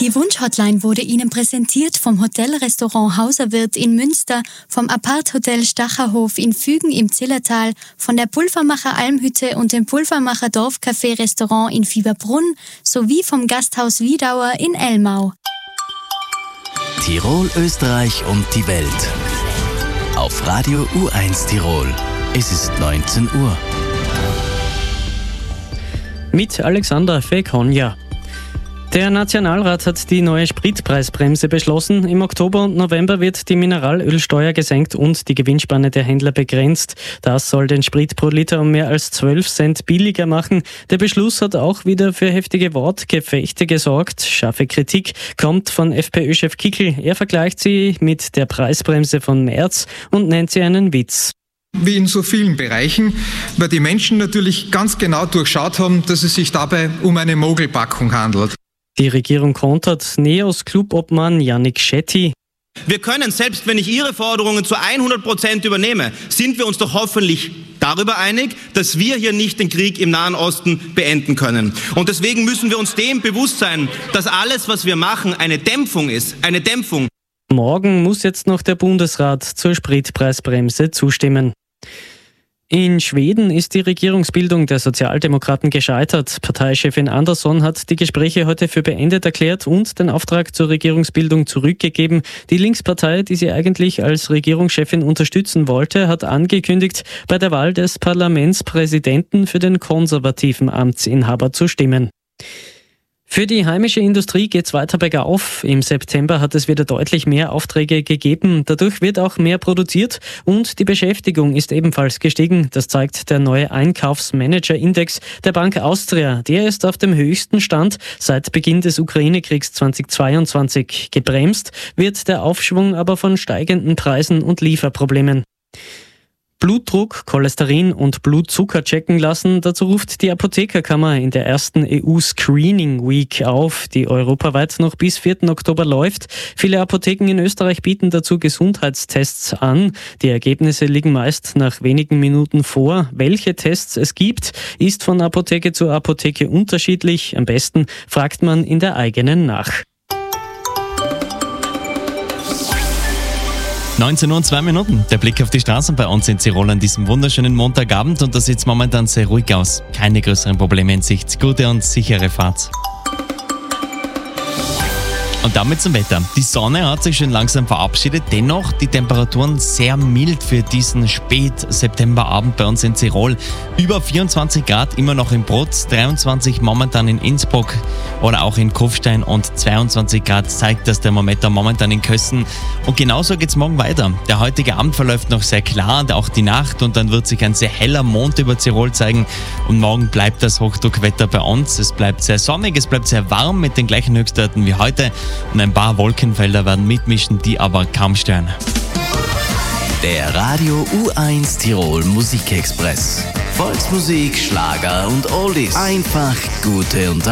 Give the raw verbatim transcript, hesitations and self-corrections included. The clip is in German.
Die Wunsch-Hotline wurde Ihnen präsentiert vom Hotel-Restaurant Hauserwirt in Münster, vom Apart-Hotel Stacherhof in Fügen im Zillertal, von der Pulvermacher Almhütte und dem Pulvermacher Dorfcafé-Restaurant in Fieberbrunn sowie vom Gasthaus Wiedauer in Elmau. Tirol, Österreich und die Welt. Auf Radio U eins Tirol. Es ist neunzehn Uhr. Mit Alexander Fekonja. Der Nationalrat hat die neue Spritpreisbremse beschlossen. Im Oktober und November wird die Mineralölsteuer gesenkt und die Gewinnspanne der Händler begrenzt. Das soll den Sprit pro Liter um mehr als zwölf Cent billiger machen. Der Beschluss hat auch wieder für heftige Wortgefechte gesorgt. Scharfe Kritik kommt von FPÖ-Chef Kickl. Er vergleicht sie mit der Preisbremse von März und nennt sie einen Witz. Wie in so vielen Bereichen, weil die Menschen natürlich ganz genau durchschaut haben, dass es sich dabei um eine Mogelpackung handelt. Die Regierung kontert Neos Clubobmann Yannick Shetty. Wir können, selbst wenn ich Ihre Forderungen zu hundert Prozent übernehme, sind wir uns doch hoffentlich darüber einig, dass wir hier nicht den Krieg im Nahen Osten beenden können. Und deswegen müssen wir uns dem bewusst sein, dass alles, was wir machen, eine Dämpfung ist, eine Dämpfung. Morgen muss jetzt noch der Bundesrat zur Spritpreisbremse zustimmen. In Schweden ist die Regierungsbildung der Sozialdemokraten gescheitert. Parteichefin Andersson hat die Gespräche heute für beendet erklärt und den Auftrag zur Regierungsbildung zurückgegeben. Die Linkspartei, die sie eigentlich als Regierungschefin unterstützen wollte, hat angekündigt, bei der Wahl des Parlamentspräsidenten für den konservativen Amtsinhaber zu stimmen. Für die heimische Industrie geht's weiter bergauf. Im September hat es wieder deutlich mehr Aufträge gegeben. Dadurch wird auch mehr produziert und die Beschäftigung ist ebenfalls gestiegen. Das zeigt der neue Einkaufsmanager-Index der Bank Austria. Der ist auf dem höchsten Stand seit Beginn des Ukraine-Kriegs zweitausendzweiundzwanzig. Gebremst wird der Aufschwung aber von steigenden Preisen und Lieferproblemen. Blutdruck, Cholesterin und Blutzucker checken lassen. Dazu ruft die Apothekerkammer in der ersten E U-Screening Week auf, die europaweit noch bis vierten Oktober läuft. Viele Apotheken in Österreich bieten dazu Gesundheitstests an. Die Ergebnisse liegen meist nach wenigen Minuten vor. Welche Tests es gibt, ist von Apotheke zu Apotheke unterschiedlich. Am besten fragt man in der eigenen nach. neunzehn Uhr und zwei Minuten. Der Blick auf die Straßen bei uns in Tirol an diesem wunderschönen Montagabend und da sieht es momentan sehr ruhig aus. Keine größeren Probleme in Sicht. Gute und sichere Fahrt. Und damit zum Wetter. Die Sonne hat sich schon langsam verabschiedet, dennoch die Temperaturen sehr mild für diesen Spät-Septemberabend bei uns in Tirol. Über vierundzwanzig Grad immer noch in Brutz, dreiundzwanzig momentan in Innsbruck oder auch in Kufstein und zweiundzwanzig Grad zeigt das Thermometer momentan in Kössen. Und genauso geht's morgen weiter. Der heutige Abend verläuft noch sehr klar und auch die Nacht und dann wird sich ein sehr heller Mond über Tirol zeigen und morgen bleibt das Hochdruckwetter bei uns. Es bleibt sehr sonnig, es bleibt sehr warm mit den gleichen Höchstwerten wie heute. Und ein paar Wolkenfelder werden mitmischen, die aber kaum stören. Der Radio U eins Tirol Musikexpress. Volksmusik, Schlager und Oldies. Einfach gute Unterhaltung.